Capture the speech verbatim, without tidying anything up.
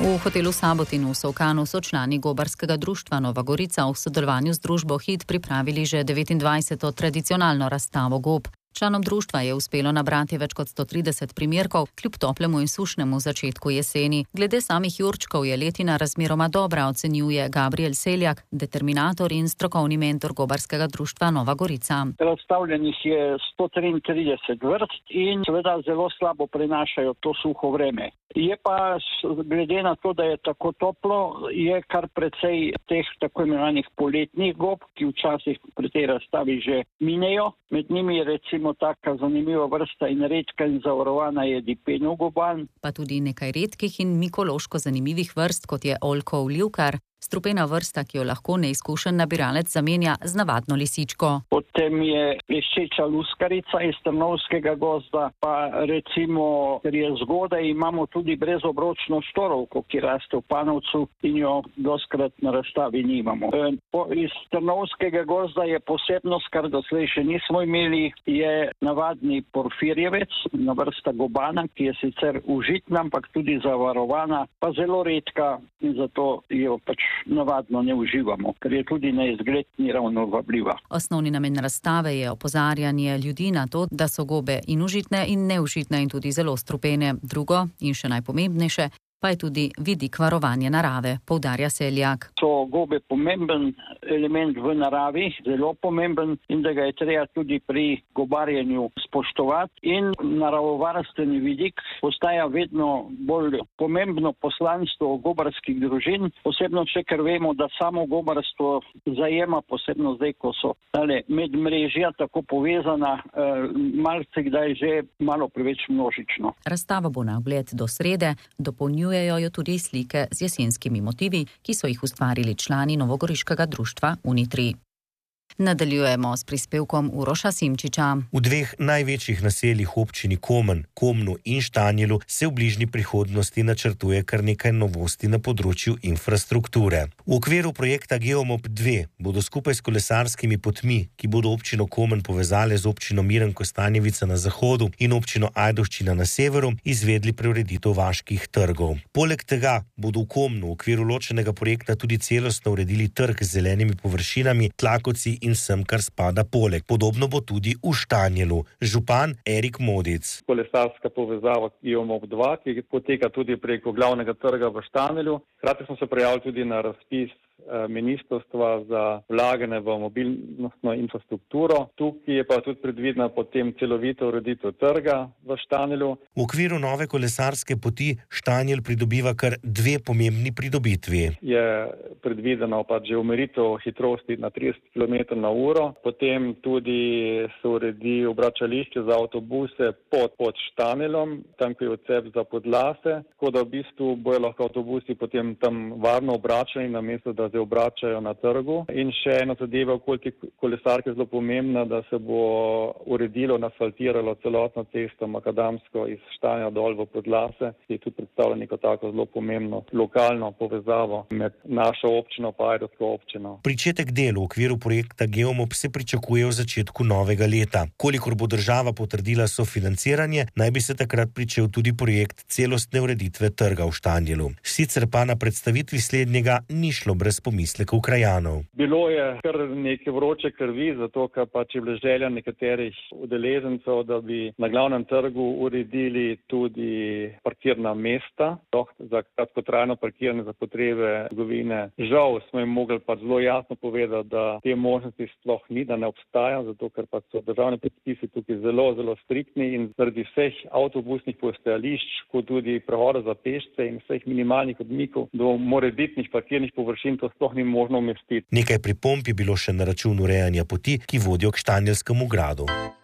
V hotelu Sabotinu v Solkanu so člani gobarskega društva Nova Gorica v sodelovanju z družbo Hit pripravili že devetindvajseto tradicionalno razstavo gob. Članom društva je uspelo nabrati več kot sto trideset primerkov, kljub toplemu in sušnemu začetku jeseni. Glede samih jurčkov je letina razmeroma dobra, ocenjuje Gabriel Seljak, determinator in strokovni mentor gobarskega društva Nova Gorica. Razstavljenih je sto triintrideset vrst in seveda zelo slabo prenašajo to suho vreme. Je pa, glede na to, da je tako toplo, je kar precej teh tako imenovanih poletnih gob, ki včasih pri tej razstavi že minejo. Med njimi je recimo taka zanimiva vrsta in redka in zavarovana je dipenov goban. Pa tudi nekaj redkih in mikološko zanimivih vrst, kot je oljkov livkar, strupena vrsta, ki jo lahko neizkušen nabiralec zamenja z navadno lisičko. Potem je leščeča luskarica iz Trnovskega gozda, pa recimo, ker je zgodaj, imamo tudi brezobročno štorovko, ki raste v Panovcu in jo doskrat na razstavi nimamo. E, po, iz Trnovskega gozda je posebnost, kar doslej še nismo imeli, je navadni porfirjevec, na vrsta gobana, ki je sicer užitna, ampak tudi zavarovana, pa zelo redka in zato jo pač navadno ne uživamo, ker je tudi na izgled ni ravno vabljiva. Osnovni namen razstave je opozarjanje ljudi na to, da so gobe in užitne in neužitne in tudi zelo strupene. Drugo in še najpomembnejše pa je tudi vidik varovanja narave, poudarja Seljak. So gobe pomemben element v naravi, zelo pomemben in da ga je treba tudi pri gobarjenju spoštovati in naravovarstveni vidik postaja vedno bolj pomembno poslanstvo gobarskih družin, posebno še, ker vemo, da samo gobarstvo zajema, posebno zdaj, ko so tale medmrežja tako povezana, eh, malce kdaj že malo preveč množično. Razstava bo na ogled do srede, dopolnjuje jo tudi slike z jesenskimi motivi, ki so jih ustvarili člani novogoriškega društva Unitri. Nadaljujemo s prispevkom Uroša Simčiča. V dveh največjih naseljih občini Komen, Komnu in Štanjelu se v bližnji prihodnosti načrtuje kar nekaj novosti na področju infrastrukture. V okviru projekta Geomob dva bodo skupaj s kolesarskimi potmi, ki bodo občino Komen povezale z občino Miren Kostanjevica na zahodu in občino Ajdovščina na severu, izvedli preureditev vaških trgov. Poleg tega bodo v Komnu v okviru ločenega projekta tudi celostno uredili trg z zelenimi površinami, tlakovci in sem, kar spada poleg. Podobno bo tudi v Štanjelu. Župan Erik Modic. Kolesarska povezava Geomob dva, ki poteka tudi preko glavnega trga v Štanjelu. Hkrati smo se prijavili tudi na razpis ministrstva za vlaganje v mobilnostno infrastrukturo. Tukaj je pa tudi predvidena potem celovita ureditev trga v Štanjelu. V okviru nove kolesarske poti Štanjel pridobiva kar dve pomembni pridobitvi. Je predvideno pa že umeritev hitrosti na trideset kilometrov na uro, potem tudi se uredi obračališče za avtobuse pod, pod Štanjelom, tam, ko je odcep za Podlase, tako da v bistvu bojo lahko avtobusi potem tam varno obračani, namesto da se obračajo na trgu. In še ena zadeva okoli kolesarke zelo pomembna, da se bo uredilo, asfaltiralo celotno cesto makadamsko iz Štanja dol v Podlase, ki je tudi predstavlja neko tako zelo pomembno lokalno povezavo med našo občino pa Ajdovsko občino. Pričetek del v okviru projekta Geomob se pričakuje v začetku novega leta. Kolikor bo država potrdila sofinanciranje, naj bi se takrat pričel tudi projekt celostne ureditve trga v Štanjelu. Sicer pa na predstavitvi slednjega ni šlo brez pomislekov krajanov. Bilo je kar neke vroče krvi, zato ker pač je bila želja nekaterih udeležencev, da bi na glavnem trgu uredili tudi parkirna mesta, za kratkotrajno parkiranje za potrebe trgovine. Žal smo jim mogli pa zelo jasno povedati, da te možnosti sploh ni, da ne obstaja, zato ker pa so državni predpisi tukaj zelo, zelo striktni in zaradi vseh avtobusnih postajališč, kot tudi prehoda za pešce in vseh minimalnih odmikov do morebitnih parkirnih površin, to sploh ni možno umestiti. Nekaj pripomb je bilo še na račun urejanja poti, ki vodijo k Štanjelskemu gradu.